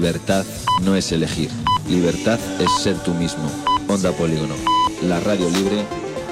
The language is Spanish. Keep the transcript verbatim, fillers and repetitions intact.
Libertad no es elegir. Libertad es ser tú mismo. Onda Polígono, la radio libre